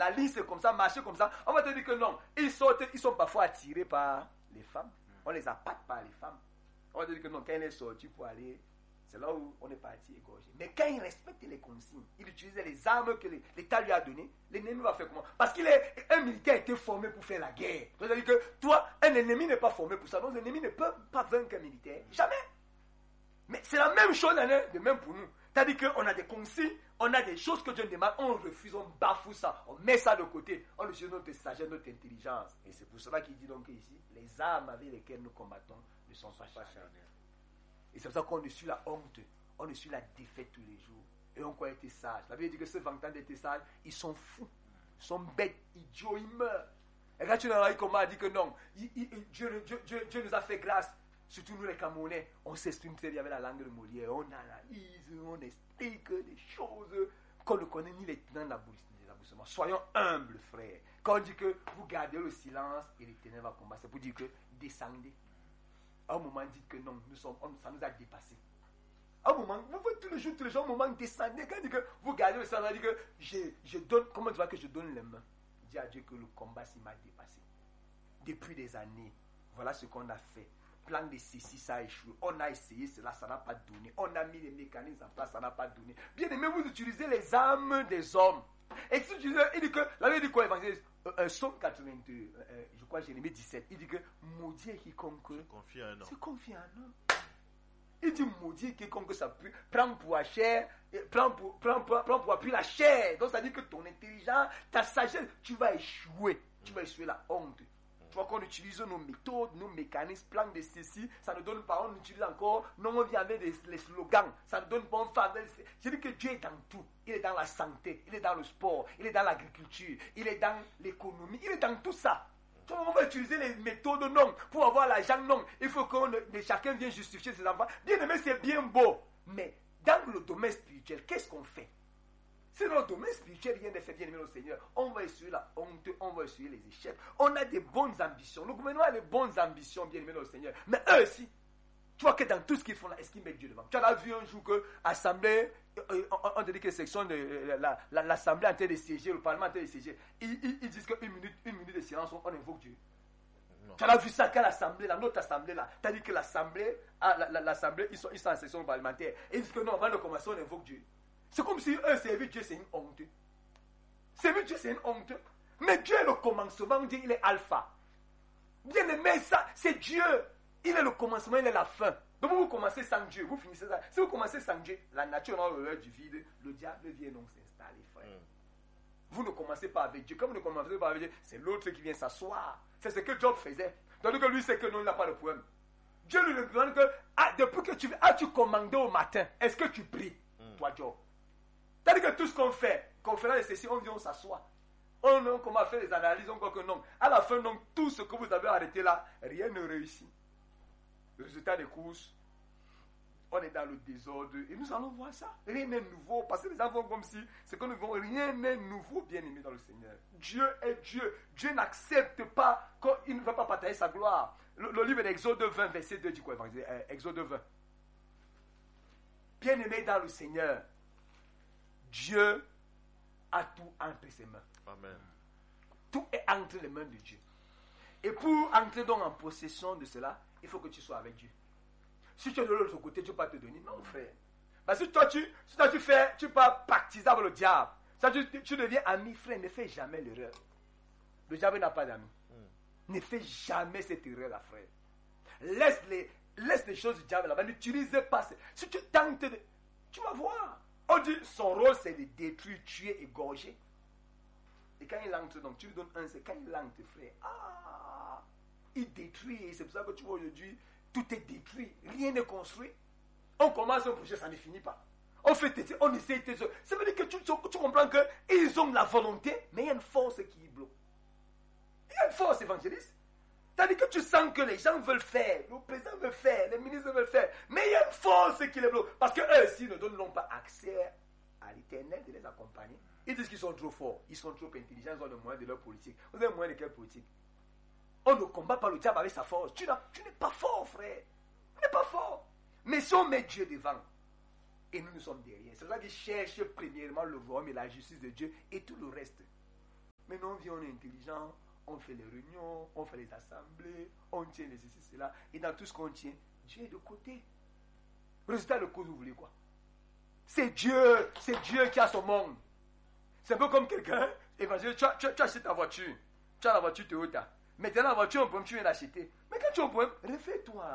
la ligne c'est comme ça, marcher comme ça. On va te dire que non. Ils sont parfois attirés par les femmes. On les appâte par les femmes. On va te dire que non, quand il est sorti pour aller, c'est là où on est parti égorger. Mais quand il respecte les consignes, il utilisait les armes que l'État lui a données, l'ennemi va faire comment? Parce qu'un militaire a été formé pour faire la guerre. C'est-à-dire que toi, un ennemi n'est pas formé pour ça. Donc l'ennemi ne peut pas vaincre un militaire. Jamais. Mais c'est la même chose, de même pour nous. C'est-à-dire qu'on a des consignes, on a des choses que Dieu demande, on refuse, on bafoue ça, on met ça de côté, on utilise notre sagesse, notre intelligence. Et c'est pour cela qu'il dit donc ici, les armes avec lesquelles nous combattons ne sont pas charnelles. Et c'est pour ça qu'on ne suit la honte, on ne suit la défaite tous les jours. Et on croit être sage. La Bible dit que ceux vantant d'être sages, ils sont fous, ils sont bêtes, idiots, ils meurent. Et quand tu n'as pas comment dit que non, Dieu nous a fait grâce. Surtout nous les Camerounais, on s'exprime très bien avec la langue de Molière, on analyse, on explique des choses qu'on ne connaît ni les tenants de l'aboutissement. Soyons humbles, frères. Quand on dit que vous gardez le silence et les ténèbres à combattre, c'est pour dire que descendez. À un moment, dites que non, ça nous a dépassé. À un moment, vous voyez tous les jours, à un moment, descendez. Quand on dit que vous gardez le silence, on dit que je donne, comment tu vois que je donne les mains? Dis à Dieu que le combat, s'il m'a dépassé. Depuis des années, voilà ce qu'on a fait. Plan de ceci, ça a échoué. On a essayé cela, ça n'a pas donné. On a mis les mécanismes en place, ça n'a pas donné. Bien aimé, vous utilisez les armes des hommes. Et si tu dis, il dit que, la Bible dit quoi, évangéliste? Somme 82, je crois Jérémie 17, il dit que maudit est quiconque se confie à un homme. Il dit maudit quiconque ça peut prendre pour la chair, prendre pour appui la chair. Donc ça dit que ton intelligence, ta sagesse, tu vas échouer. Tu vas échouer la honte. Tu vois qu'on utilise nos méthodes, nos mécanismes, plans de ceci, ça ne donne pas, on utilise encore, non, on vient avec les slogans, ça ne donne pas, on fait avec. Je dis que Dieu est dans tout. Il est dans la santé, il est dans le sport, il est dans l'agriculture, il est dans l'économie, il est dans tout ça. Tu vois, on va utiliser les méthodes, non, pour avoir l'argent, non. Il faut que chacun vienne justifier ses enfants. Bien aimé, c'est bien beau, mais dans le domaine spirituel, qu'est-ce qu'on fait? Si dans le domaine spirituel, rien n'est fait, bien aimé au Seigneur, on va essuyer la honte, on va essuyer les échecs. On a des bonnes ambitions. Le gouvernement a des bonnes ambitions, bien aimé au Seigneur. Mais eux aussi, tu vois que dans tout ce qu'ils font là, est-ce qu'ils mettent Dieu devant? Tu as vu un jour que l'Assemblée, on te dit que section de l'Assemblée en train de siéger, le Parlement en train de siéger, ils disent qu'une minute de silence, on invoque Dieu. Non. Tu as vu ça qu'à l'Assemblée, notre Assemblée là, tu as dit que l'Assemblée, ils sont en session parlementaire. Et ils disent que non, avant de commencer, on invoque Dieu. C'est comme si eux servir Dieu, c'est une honte. Servir Dieu, c'est une honte. Mais Dieu est le commencement, Dieu, il est alpha. Bien aimé, ça, c'est Dieu. Il est le commencement, il est la fin. Donc vous commencez sans Dieu, vous finissez ça. Si vous commencez sans Dieu, la nature dans l'horreur du vide, le diable vient donc s'installer, frère. Vous ne commencez pas avec Dieu. Comme vous ne commencez pas avec Dieu, c'est l'autre qui vient s'asseoir. C'est ce que Job faisait. Donc que lui, c'est que non, il n'a pas de problème. Dieu lui demande que, depuis que as-tu commandé au matin, est-ce que tu pries, toi, Job? C'est-à-dire que tout ce qu'on fait les sessions, on vient, on s'assoit. On commence à faire des analyses, on croit que non. À la fin, donc, tout ce que vous avez arrêté là, rien ne réussit. Le résultat des courses, on est dans le désordre. Et nous allons voir ça. Rien n'est nouveau. Parce que les gens font comme si, c'est que nous voyons, rien n'est nouveau, bien aimé dans le Seigneur. Dieu est Dieu. Dieu n'accepte pas qu'il ne va pas partager sa gloire. Le livre d'Exode 20, verset 2 dit quoi, Exode 20. Bien aimé dans le Seigneur, Dieu a tout entre ses mains. Amen. Tout est entre les mains de Dieu. Et pour entrer donc en possession de cela, il faut que tu sois avec Dieu. Si tu es de l'autre côté, tu ne peux pas te donner. Non, frère. Parce que tu peux pactiser avec le diable. Tu deviens ami, frère. Ne fais jamais l'erreur. Le diable n'a pas d'amis. Ne fais jamais cette erreur-là, frère. Laisse les choses du diable là-bas. N'utilise pas. Si tu tentes de. Tu vas voir. On dit son rôle c'est de détruire, tuer, égorger. Et quand il entre, donc tu lui donnes un, c'est quand il entre, frère. Il détruit. C'est pour ça que tu vois aujourd'hui, tout est détruit. Rien n'est construit. On commence un projet, ça ne finit pas. On fait tes, on essaie tes œuvres. Ça veut dire que tu comprends qu'ils ont la volonté, mais il y a une force qui bloque. Il y a une force évangéliste. C'est-à-dire que tu sens que les gens veulent faire, le président veut faire, les ministres veulent faire, mais il y a une force qui les bloque. Parce qu'eux aussi ne donnent pas accès à l'éternel de les accompagner. Ils disent qu'ils sont trop forts, ils sont trop intelligents, ils ont le moyen de leur politique. Vous avez le moyen de quelle politique? On ne combat pas le diable avec sa force. Tu n'es pas fort, frère. Tu n'es pas fort. Mais si on met Dieu devant, et nous sommes derrière, c'est pour ça qu'ils cherchent premièrement le royaume et la justice de Dieu et tout le reste. Maintenant, on vient, on est intelligent, on fait les réunions, on fait les assemblées, on tient les ceci, cela. Et dans tout ce qu'on tient, Dieu est de côté. Résultat de cause, vous voulez quoi? C'est Dieu qui a son monde. C'est un peu comme quelqu'un, évangile, tu achètes ta voiture. Tu as la voiture Toyota. Maintenant, la voiture, un problème, tu viens l'acheter. Mais quand tu as un problème, refais-toi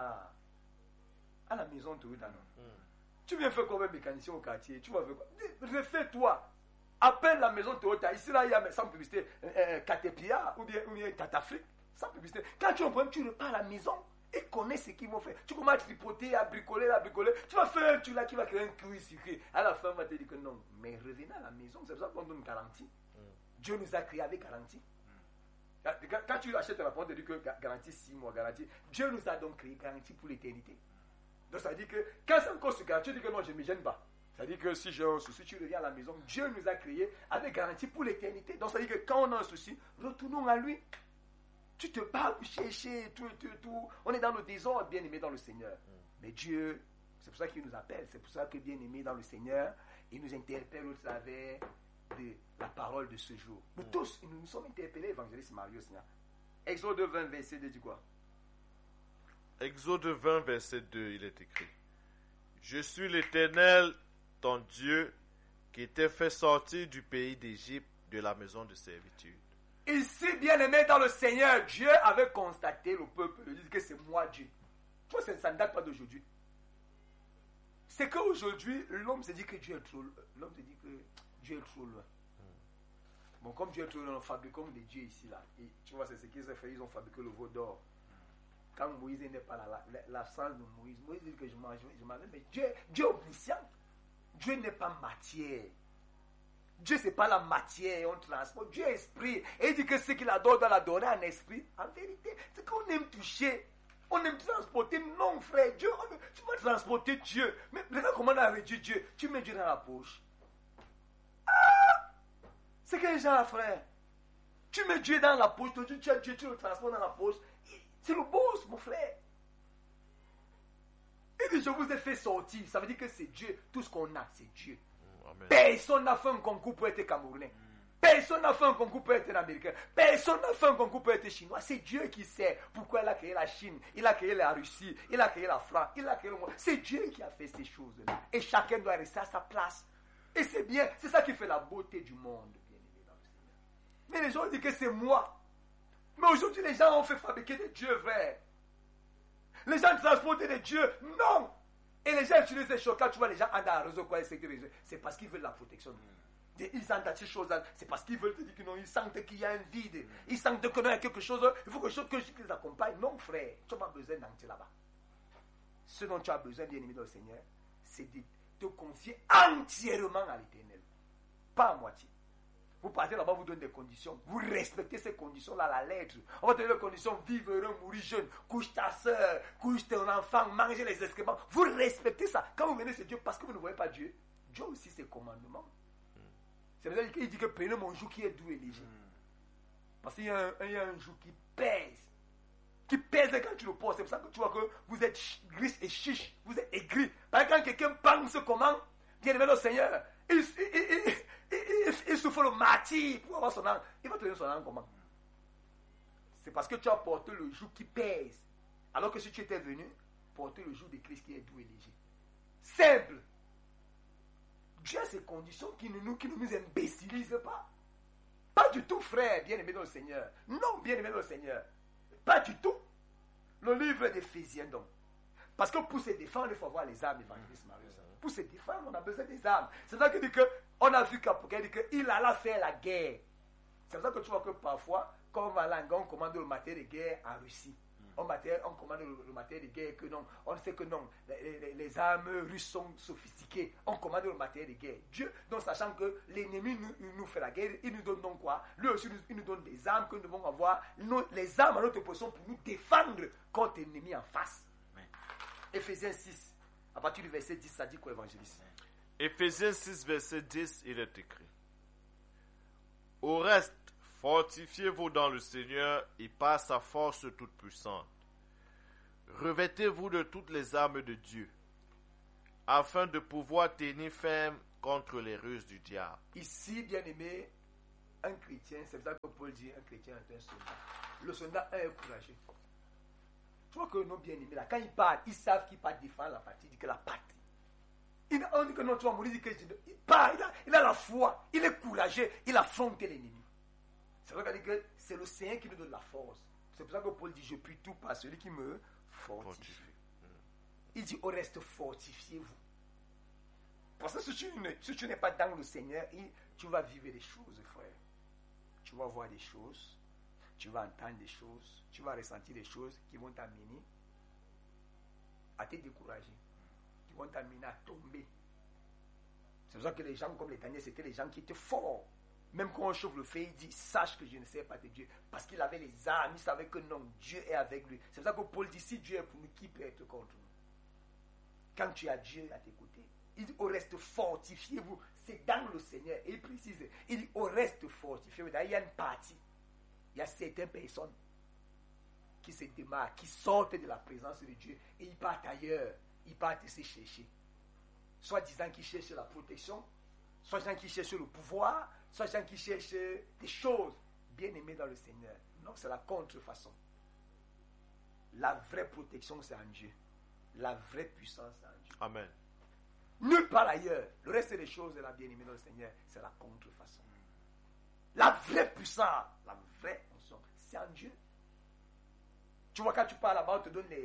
à la maison Toyota. Tu viens faire quoi, mécanicien au quartier? Tu vas faire quoi? Refais-toi. Appelle la maison Toyota. Ici, là, il y a sans publicité Caterpillar ou bien Tatafrique. Sans publicité. Quand tu as un problème, tu repars à la maison. Et connais ce qu'ils vont faire. Tu commences à tripoter, à bricoler. Tu vas faire un truc là qui va créer un cuir sucré. À la fin, on va te dire que non. Mais revenez à la maison. C'est pour ça qu'on donne une garantie. Dieu nous a créés avec garantie. Quand tu achètes la porte, tu dis que garantie 6 mois, garantie. Dieu nous a donc créé garantie pour l'éternité. Donc ça veut dire que quand c'est encore ce garantie, tu dis que non, je ne me gêne pas. Ça veut dire que si j'ai un souci, tu reviens à la maison. Dieu nous a créés avec garantie pour l'éternité. Donc ça veut dire que quand on a un souci, retournons à lui. Tu te bats pour chercher tout. On est dans le désordre, bien-aimé dans le Seigneur. Mais Dieu, c'est pour ça qu'il nous appelle. C'est pour ça que, bien-aimé dans le Seigneur, il nous interpelle au travers de la parole de ce jour. Nous tous, nous sommes interpellés, évangéliste Marius. Exode 20, verset 2, dit quoi? Exode 20, verset 2, il est écrit: Je suis l'Éternel, ton Dieu, qui t'ai fait sortir du pays d'Égypte, de la maison de servitude. Ici, bien-aimé dans le Seigneur, Dieu avait constaté le peuple. Il dit que c'est moi Dieu. Tu vois, ça ne date pas d'aujourd'hui. C'est qu'aujourd'hui, l'homme se dit que Dieu est trop loin. L'homme se dit que Dieu est trop loin. Bon, comme Dieu est trop loin, nous fabriquons des dieux ici, là. Et tu vois, c'est ce qu'ils ont fait. Ils ont fabriqué le veau d'or. Quand Moïse n'est pas là, la sang de Moïse dit que je mange, mais Dieu est omniscient. Dieu n'est pas matière. Dieu, ce n'est pas la matière, on transporte. Dieu est esprit. Et il dit que ce qu'il adore doit l'adorer en esprit. En vérité, c'est qu'on aime toucher. On aime transporter. Non, frère, Dieu, tu vas transporter Dieu. Mais regarde comment on a réduit Dieu. Tu mets Dieu dans la poche. C'est que les gens, frère. Tu mets Dieu dans la poche. Tu as Dieu, tu le transportes dans la poche. C'est le boss, mon frère. Il dit, je vous ai fait sortir. Ça veut dire que c'est Dieu. Tout ce qu'on a, c'est Dieu. Amen. Personne n'a fait un concours pour être Camerounais. Personne n'a fait un concours pour être Américain. Personne n'a fait un concours pour être Chinois. C'est Dieu qui sait pourquoi il a créé la Chine. Il a créé la Russie. Il a créé la France. Il a créé le monde. C'est Dieu qui a fait ces choses-là. Et chacun doit rester à sa place. Et c'est bien. C'est ça qui fait la beauté du monde. Bien aimé dans le Seigneur. Mais les gens disent que c'est moi. Mais aujourd'hui, les gens ont fait fabriquer des dieux, frère. Les gens transportent des dieux. Non. Et les gens utilisent des choses. Quand tu vois les gens andent à réseau, quoi, c'est parce qu'ils veulent la protection. Ils sentent ces choses-là. C'est parce qu'ils veulent te dire que non, ils sentent qu'il y a un vide. Ils sentent qu'il y a quelque chose. Il faut que je les accompagne. Non, frère. Tu n'as pas besoin d'entrer là-bas. Ce dont tu as besoin, bien-aimé dans le Seigneur, c'est de te confier entièrement à l'Éternel. Pas à moitié. Vous partez là-bas, vous donnez des conditions. Vous respectez ces conditions-là à la lettre. On va te donner des conditions: vivre heureux, mourir jeune, couche ta soeur, couche ton enfant, manger les excréments. Vous respectez ça. Quand vous venez, c'est Dieu, parce que vous ne voyez pas Dieu. Dieu aussi, ses commandements. C'est pour ça qu'il dit que prenez mon joug qui est doux et léger. Parce qu'il y a un joug qui pèse. Qui pèse quand tu le portes. C'est pour ça que tu vois que vous êtes gris et chiche. Vous êtes aigri. Par exemple, quand quelqu'un pense comment, bien aimé le Seigneur, il souffre le martyr pour avoir son âme. Il va te donner son âme comment? C'est parce que tu as porté le joug qui pèse. Alors que si tu étais venu, porter le joug de Christ qui est doux et léger. Simple. Dieu a ces conditions qui ne nous imbécilisent pas. Pas du tout, frère, bien-aimé dans le Seigneur. Non, bien-aimé dans le Seigneur. Pas du tout. Le livre d'Éphésiens, donc. Parce que pour se défendre, il faut avoir les âmes, évangéliste Marius. Pour se défendre, on a besoin des âmes. C'est ça qu'il dit qu'on a vu qu'Apocalypse dit qu'il alla faire la guerre. C'est pour ça que tu vois que parfois, quand on va là, on commande le matériel de guerre en Russie. On commande le matériel de guerre que non. On sait que non. Les armes russes sont sophistiquées. On commande le matériel de guerre. Dieu, donc sachant que l'ennemi nous fait la guerre, il nous donne donc quoi? Lui aussi, il nous donne des armes que nous devons avoir. Les armes à notre position pour nous défendre contre l'ennemi en face. Éphésiens 6, à partir du verset 10, ça dit quoi, évangéliste? Éphésiens 6, verset 10, il est écrit: Au reste, fortifiez-vous dans le Seigneur et par sa force toute puissante. Revêtez-vous de toutes les armes de Dieu, afin de pouvoir tenir ferme contre les ruses du diable. Ici, bien-aimé, un chrétien, c'est ça que Paul dit un chrétien est un soldat. Le soldat est courageux. Tu vois que nos bien-aimés, là, quand ils partent, ils savent qu'ils partent défendre la patrie, que la patrie. On dit que non, tu vas mourir, il dit que il part, il a la foi, il est courageux, il affronte l'ennemi. C'est vrai qu'on dit que c'est le Seigneur qui nous donne la force. C'est pour ça que Paul dit, je puis tout par celui qui me fortifie. Il dit, au reste, fortifiez-vous. Parce que si tu n'es pas dans le Seigneur, tu vas vivre des choses, frère. Tu vas voir des choses, tu vas entendre des choses, tu vas ressentir des choses qui vont t'amener à te décourager, qui vont t'amener à tomber. C'est pour ça que les gens comme les Daniel, c'était les gens qui étaient forts. Même quand on chauffe le feu, il dit, sache que je ne sais pas de Dieu. Parce qu'il avait les armes, il savait que non, Dieu est avec lui. C'est pour ça que Paul dit, si Dieu est pour nous, qui peut être contre nous? Quand tu as Dieu à tes côtés, il dit, au reste, fortifiez-vous. C'est dans le Seigneur. Et il précise, il dit, au reste, fortifiez-vous. D'ailleurs, il y a une partie. Il y a certaines personnes qui se démarquent, qui sortent de la présence de Dieu et ils partent ailleurs. Ils partent se chercher. Soit disant qu'ils cherchent la protection, soit disant qu'ils cherchent le pouvoir, soit disant qu'ils cherchent des choses bien aimées dans le Seigneur. Non, c'est la contrefaçon. La vraie protection, c'est en Dieu. La vraie puissance, c'est en Dieu. Amen. Nulle part ailleurs. Le reste des choses de la bien-aimée dans le Seigneur, c'est la contrefaçon. La vraie puissance, la vraie onction, c'est en Dieu. Tu vois, quand tu parles là-bas, on te donne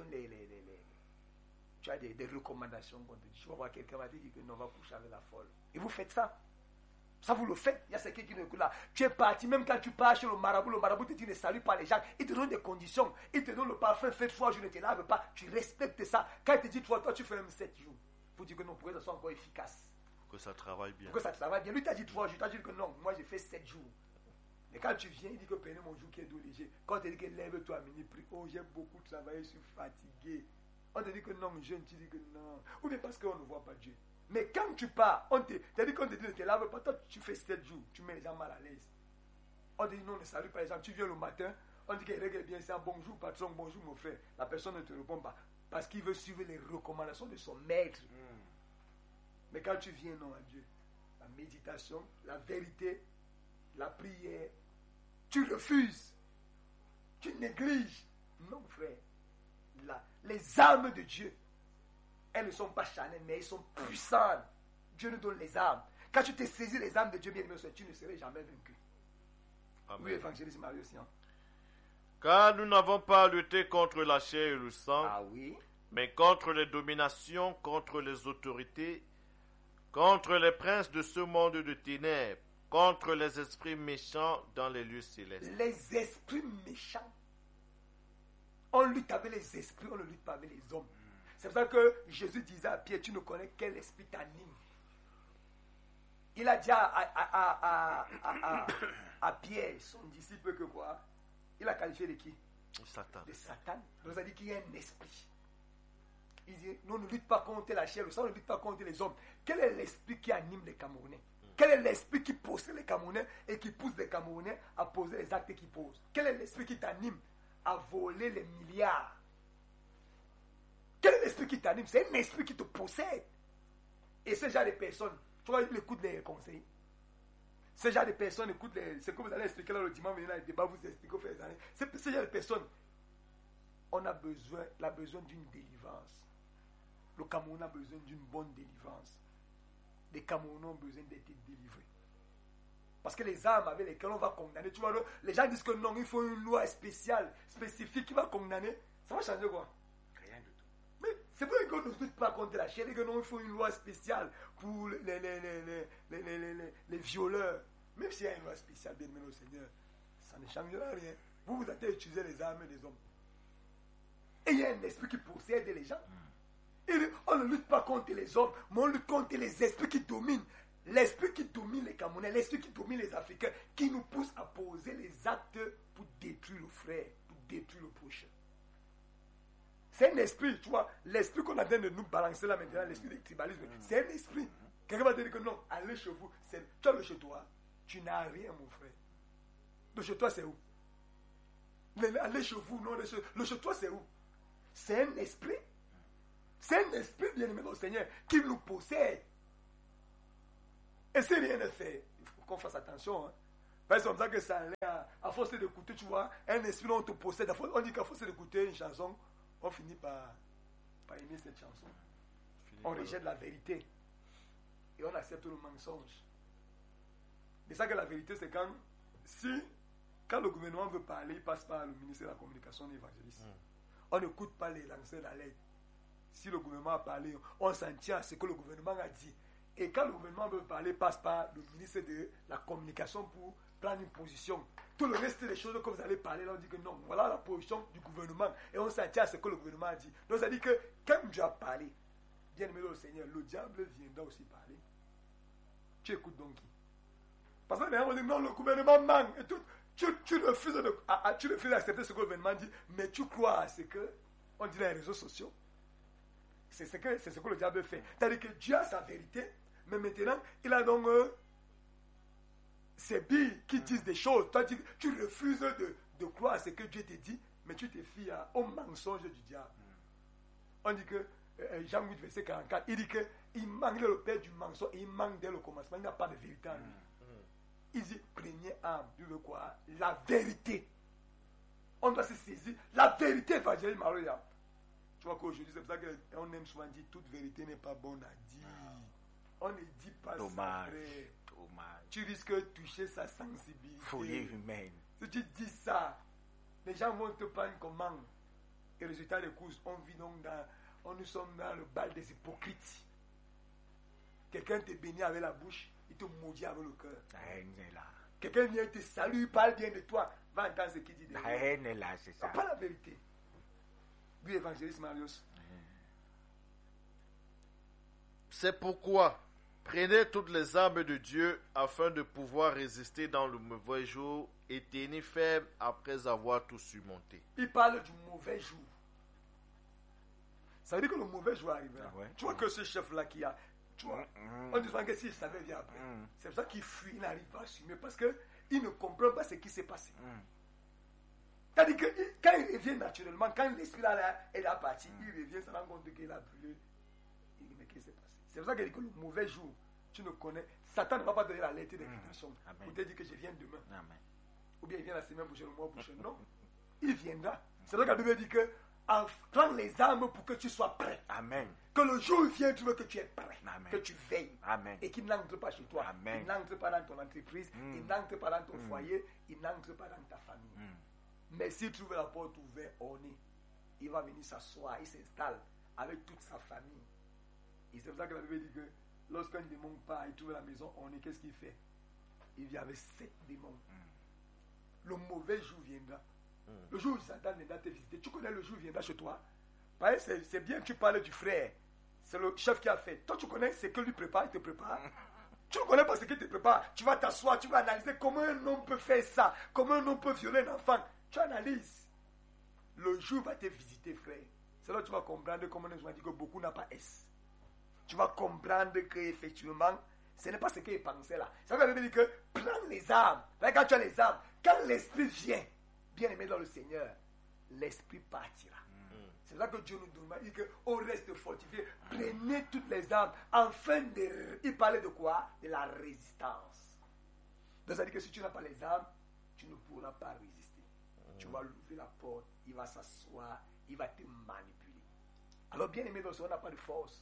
tu as des recommandations qu'on te dit. Tu vas voir quelqu'un va te dire que non, on va coucher avec la folle. Et vous faites ça. Ça, vous le faites. Il y a quelqu'un qui nous écoute là. Tu es parti, même quand tu pars chez le marabout te dit ne salue pas les gens. Il te donne des conditions. Il te donne le parfum fait 3 jours, ne te lave pas. Tu respectes ça. Quand il te dit 3, toi, tu fais même 7 jours. Pour dire que non, pour que ça soit encore efficace. Pour que ça travaille bien. Pour que ça travaille bien. Lui, t'a dit 3 jours. Tu as dit que non, moi, j'ai fait 7 jours. Mais quand tu viens, il dit que prenez mon jour qui est doux léger. Quand on te dit que lève-toi, mini prie. Oh, j'ai beaucoup travaillé, je suis fatigué. On te dit que non, jeune, tu dis que non. Ou bien parce qu'on ne voit pas Dieu. Mais quand tu pars, on te dit qu'on te dit ne te lave pas. Toi, tu fais 7 jours. Tu mets les gens mal à l'aise. On te dit non, ne salue pas les gens. Tu viens le matin. On dit qu'il règle bien ça. Bonjour, patron, bonjour, mon frère. La personne ne te répond pas. Parce qu'il veut suivre les recommandations de son maître. Mais quand tu viens, non, à Dieu, la méditation, la vérité, la prière, tu refuses. Tu négliges. Non, frère. Les armes de Dieu, elles ne sont pas charnelles, mais elles sont puissantes. Dieu nous donne les armes. Quand tu te saisis les armes de Dieu, bien aimé, tu ne seras jamais vaincu. Amen. Oui, évangéliste Mario Sian. Car nous n'avons pas à lutter contre la chair et le sang, Ah oui. mais contre les dominations, contre les autorités, contre les princes de ce monde de ténèbres, contre les esprits méchants dans les lieux célestes. Les esprits méchants. On lutte avec les esprits, on ne lutte pas avec les hommes. C'est pour ça que Jésus disait à Pierre, tu ne connais quel esprit t'anime. Il a dit à Pierre, son disciple, que quoi? Il a qualifié de qui? Satan. De Satan. Donc ça dit qu'il y a un esprit. Il dit, nous ne luttons pas contre la chair, on ne lutte pas contre les hommes. Quel est l'esprit qui anime les Camerounais? Quel est l'esprit qui possède les Camerounais et qui pousse les Camerounais à poser les actes qu'ils posent? Quel est l'esprit qui t'anime à voler les milliards? Quel est l'esprit qui t'anime? C'est un esprit qui te possède. Et ce genre de personnes, tu vois, ils écoutent les conseils. Ce genre de personnes écoutent les... C'est comme vous allez expliquer là le dimanche, venir dans le débat, vous expliquez au fait des années. Ce genre de personnes, on a besoin d'une délivrance. Le Cameroun a besoin d'une bonne délivrance. Les Camerounais ont besoin d'être délivrés. Parce que les armes avec lesquelles on va condamner, tu vois, les gens disent que non, il faut une loi spéciale, spécifique qui va condamner. Ça va changer quoi? Rien du tout. Mais c'est vrai qu'on ne lutte pas contre la chair et que non, il faut une loi spéciale pour les violeurs. Même s'il y a une loi spéciale, bien aimé au Seigneur, ça ne changera rien. Vous allez utiliser les armes des hommes. Et il y a un esprit qui possède les gens. Et on ne lutte pas contre les hommes, mais on lutte contre les esprits qui dominent. L'esprit qui domine les Camerounais, l'esprit qui domine les Africains, qui nous pousse à poser les actes pour détruire le frère, pour détruire le prochain. C'est un esprit, tu vois, l'esprit qu'on a en train de nous balancer là maintenant, l'esprit du tribalisme, c'est un esprit. Quelqu'un va te dire que non, allez chez vous, tu as le chez toi, tu n'as rien mon frère. Le chez toi c'est où? Allez chez vous, non, le chez toi c'est où? C'est un esprit. C'est un esprit bien aimé au Seigneur qui nous possède. Et si rien n'est fait, il faut qu'on fasse attention. Hein. Parce que c'est comme ça que ça allait à force d'écouter, tu vois, un esprit on te possède. On dit qu'à force d'écouter une chanson, on finit par aimer cette chanson. On rejette la vérité et on accepte le mensonge. C'est ça que la vérité, c'est quand le gouvernement veut parler, il passe par le ministère de la Communication et de l'Évangélisme. On n'écoute pas les lanceurs d'alerte. Si le gouvernement a parlé, on s'en tient à ce que le gouvernement a dit. Et quand le gouvernement veut parler, passe par le ministère de la Communication pour prendre une position. Tout le reste des choses que vous allez parler, là, on dit que non, voilà la position du gouvernement. Et on s'en tient à ce que le gouvernement a dit. Donc ça dit que quand Dieu a parlé, bien aimé le Seigneur, le diable viendra aussi parler. Tu écoutes donc qui? Parce que on dit non, le gouvernement manque et tout. Tu refuses d'accepter ce que le gouvernement dit, mais tu crois à ce que on dit dans les réseaux sociaux. C'est ce que le diable fait. C'est-à-dire que Dieu a sa vérité, mais maintenant, il a donc ces billes qui disent des choses. Toi, tu refuses de croire à ce que Dieu te dit, mais tu te fies au mensonge du diable. On dit que, Jean 8, verset 44, il dit qu'il manque le père du mensonge et il manque dès le commencement. Il n'a pas de vérité en lui. Il dit, première âme, tu veux quoi? La vérité. On doit se saisir. La vérité évangélique, Maria. Tu vois qu'aujourd'hui, c'est pour ça qu'on aime souvent dire toute vérité n'est pas bonne à dire. On ne dit pas dommage, ça. Vrai. Dommage. Tu risques de toucher sa sensibilité. Folie humaine. Si tu dis ça, les gens vont te prendre comment? Et résultat des courses, nous sommes dans le bal des hypocrites. Quelqu'un te bénit avec la bouche, il te maudit avec le cœur. La haine est là. Quelqu'un vient te salue, il parle bien de toi, va entendre ce qu'il dit de La toi. haine est là, c'est ça. C'est pas la vérité. Lui, évangéliste Marius. C'est pourquoi prenez toutes les armes de Dieu afin de pouvoir résister dans le mauvais jour et tenir ferme après avoir tout surmonté. Il parle du mauvais jour. Ça veut dire que le mauvais jour arrivera. Ouais. Tu vois que ce chef-là qui a... Tu vois, on dit souvent que s'il savait bien après. C'est pour ça qu'il fuit, il n'arrive pas à assumer parce qu'il ne comprend pas ce qui s'est passé. C'est-à-dire que quand il revient naturellement, quand l'esprit est là parti, il revient, se rend compte qu'il a brûlé. Il dit, mais qu'est-ce qui s'est passé? C'est pour ça qu'il dit que le mauvais jour, tu ne connais. Satan ne va pas donner la lettre d'invitation pour te dire que je viens demain. Amen. Ou bien il vient la semaine prochaine, le mois prochain. Non. Il viendra. C'est là que la Bible dit que prends les armes pour que tu sois prêt. Amen. Que le jour vienne, tu veux que tu es prêt. Amen. Que tu veilles. Amen. Et qu'il n'entre pas chez toi. Amen. Il n'entre pas dans ton entreprise. Il n'entre pas dans ton foyer. Il n'entre pas dans ta famille. Mais s'il trouve la porte ouverte, il va venir s'asseoir, il s'installe avec toute sa famille. Et c'est pour ça que la Bible dit que lorsqu'un démon part, il trouve la maison ornée, qu'est-ce qu'il fait? Il vient avec 7 démons. Le mauvais jour viendra. Le jour où Satan viendra te visiter, tu connais le jour où viendra chez toi. C'est bien que tu parles du frère. C'est le chef qui a fait. Toi, tu connais ce que lui prépare, il te prépare. Tu ne connais pas ce qu'il te prépare. Tu vas t'asseoir, tu vas analyser comment un homme peut faire ça, comment un homme peut violer un enfant. Tu analyses. Le jour va te visiter, frère. C'est là que tu vas comprendre, comme on a dit, que beaucoup n'ont pas S. Tu vas comprendre qu'effectivement, ce n'est pas ce qu'il pensait là. C'est ça que dit que prends les armes. Quand tu as les armes, quand l'esprit vient, bien aimé dans le Seigneur, l'esprit partira. C'est là que Dieu nous demande, il dit qu'on reste fortifié. Prenez toutes les armes afin de... Il parlait de quoi? De la résistance. Donc ça dit que si tu n'as pas les armes, tu ne pourras pas résister. Tu vas l'ouvrir la porte, il va s'asseoir, il va te manipuler. Alors bien aimé, on n'a pas de force.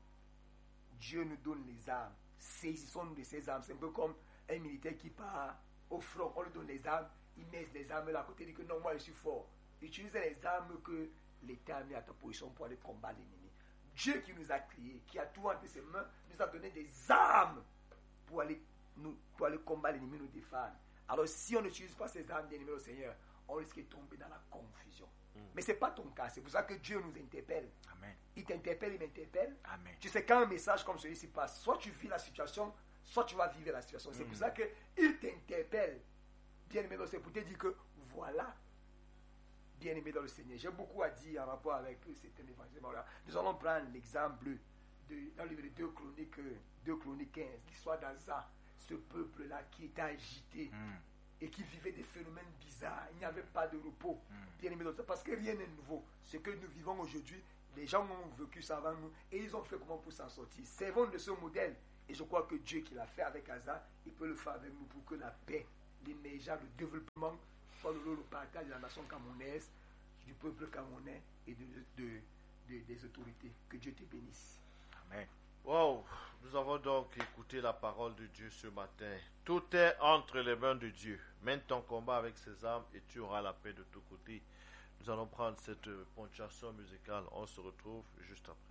Dieu nous donne les armes. Saisissons-nous de ces armes. C'est un peu comme un militaire qui part au front, on lui donne les armes, il met les armes là à côté, il dit que non, moi je suis fort. Utilise les armes que l'État a mis à ta position pour aller combattre l'ennemi. Dieu qui nous a créés, qui a tout entre ses mains, nous a donné des armes pour aller combattre l'ennemi, nous défendre. Alors si on n'utilise pas ces armes, bien aimé au Seigneur, on risque de tomber dans la confusion. Mais ce n'est pas ton cas. C'est pour ça que Dieu nous interpelle. Amen. Il t'interpelle, il m'interpelle. Amen. Tu sais, quand un message comme celui-ci passe, soit tu vis la situation, soit tu vas vivre la situation. C'est pour ça qu'il t'interpelle. Bien aimé dans le Seigneur, pour te dire que voilà, bien aimé dans le Seigneur. J'ai beaucoup à dire en rapport avec cet évangile. Nous allons prendre l'exemple dans le livre de 2 Chroniques 15, l'histoire d'Asa, ce peuple-là qui était agité. Et qui vivaient des phénomènes bizarres. Il n'y avait pas de repos. Bien aimé, parce que rien n'est nouveau. Ce que nous vivons aujourd'hui, les gens ont vécu ça avant nous et ils ont fait comment pour s'en sortir. Servons de ce modèle. Et je crois que Dieu qui l'a fait avec Asa, il peut le faire avec nous pour que la paix l'émergence, le développement, par le partage de la nation camerounaise, du peuple camerounais et des autorités. Que Dieu te bénisse. Amen. Wow, nous avons donc écouté la parole de Dieu ce matin. Tout est entre les mains de Dieu. Mène ton combat avec ses armes et tu auras la paix de tous côtés. Nous allons prendre cette ponctuation musicale. On se retrouve juste après.